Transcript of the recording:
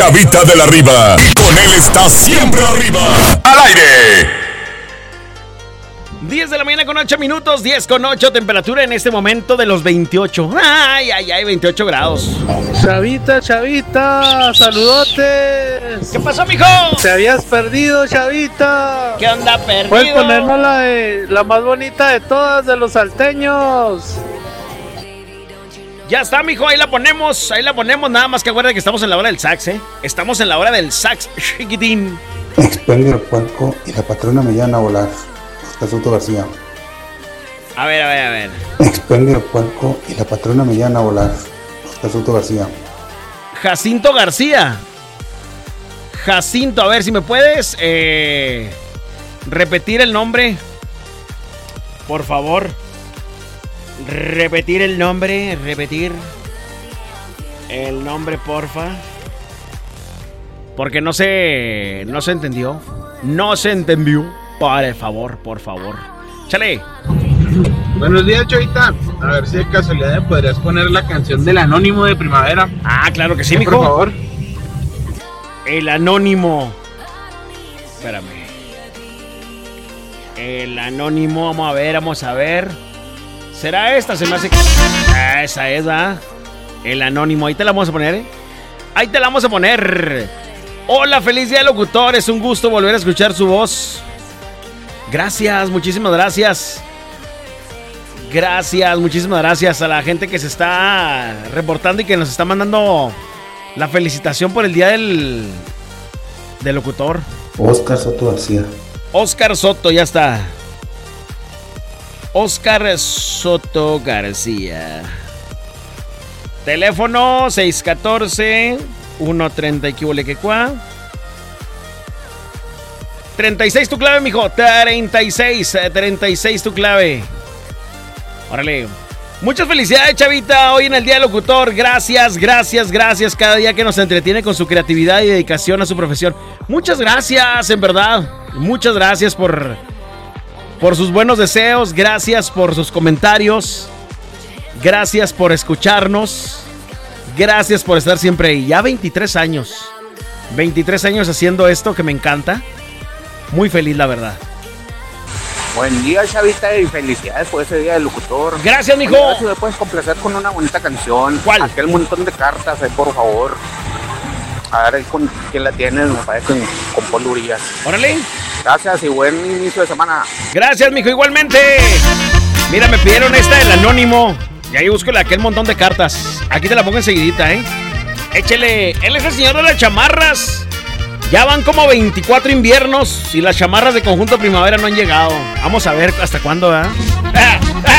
Chavita de la Riva. Con él está siempre arriba. Al aire. 10 de la mañana con 8 minutos, 10 con 8, temperatura en este momento de los 28. Ay, 28 grados. Chavita, saludotes. ¿Qué pasó, mijo? Te habías perdido, Chavita. ¿Qué onda, perdido? Puedes ponernos la más bonita de todas, de los salteños. Ya está, mijo, ahí la ponemos, nada más que acuerda que estamos en la hora del sax, Estamos en la hora del sax, chiquitín. Expendio el puerco y la patrona me llaman a volar. Oscar Soto García. A ver. Expendio el puerco y la patrona me llaman a volar. Oscar Soto García. Jacinto García. Jacinto, a ver si me puedes repetir el nombre. Por favor. Repetir el nombre, porfa. Porque no se entendió. No se entendió. Por favor. Chale. Buenos días, Chavita. A ver si de casualidad me podrías poner la canción del Anónimo de Primavera. Ah, claro que sí, mijo. Por favor. El Anónimo. Espérame. El Anónimo, vamos a ver. ¿Será esta? Se me hace que... Ah, esa es, ¿verdad? El Anónimo, ahí te la vamos a poner, Ahí te la vamos a poner. Hola, feliz día, locutor. Es un gusto volver a escuchar su voz. Gracias, muchísimas gracias. Muchísimas gracias a la gente que se está reportando y que nos está mandando la felicitación por el día del locutor. Oscar Soto García. Oscar Soto, ya está. Oscar Soto García. Teléfono 614-130 36 tu clave, mijo. 36 tu clave. Órale. Muchas felicidades, Chavita, hoy en el Día del Locutor. Gracias. Cada día que nos entretiene con su creatividad y dedicación a su profesión. Muchas gracias, en verdad. Muchas gracias por sus buenos deseos. Gracias por sus comentarios. Gracias por escucharnos. Gracias por estar siempre ahí. Ya 23 años. 23 años haciendo esto que me encanta. Muy feliz, la verdad. Buen día, Chavita, y felicidades por ese día del locutor. Gracias, mijo. A ver si me puedes complacer con una bonita canción. ¿Cuál? Aquel montón de cartas, por favor. A ver con quién la tienes, me parece con Paul Urias. Órale. Gracias y buen inicio de semana. Gracias, mijo, igualmente. Mira, me pidieron esta del Anónimo. Y ahí busco aquel montón de cartas. Aquí te la pongo enseguidita, Échele. Él es el señor de las chamarras. Ya van como 24 inviernos y las chamarras de Conjunto Primavera no han llegado. Vamos a ver hasta cuándo, ¿verdad?